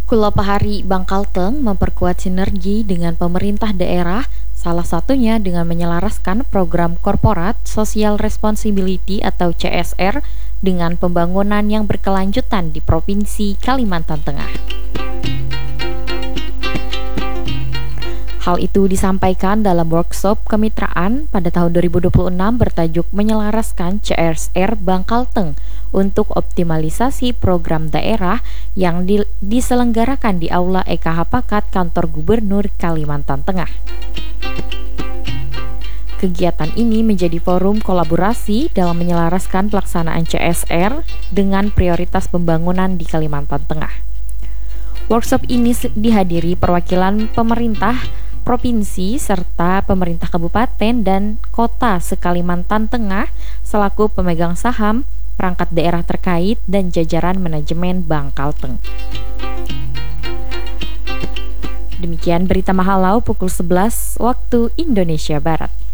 Kulapahari Bangkalteng memperkuat sinergi dengan pemerintah daerah, salah satunya dengan menyelaraskan program Corporate Social Responsibility atau CSR dengan pembangunan yang berkelanjutan di Provinsi Kalimantan Tengah. Hal itu disampaikan dalam workshop kemitraan pada tahun 2026 bertajuk Menyelaraskan CSR Bangkalteng untuk optimalisasi program daerah yang diselenggarakan di Aula EKH Pakat Kantor Gubernur Kalimantan Tengah. Kegiatan ini menjadi forum kolaborasi dalam menyelaraskan pelaksanaan CSR dengan prioritas pembangunan di Kalimantan Tengah. Workshop ini dihadiri perwakilan pemerintah provinsi serta pemerintah kabupaten dan kota se-Kalimantan Tengah selaku pemegang saham, perangkat daerah terkait, dan jajaran manajemen Bangkalteng. Demikian berita Mahalau pukul 11 waktu Indonesia Barat.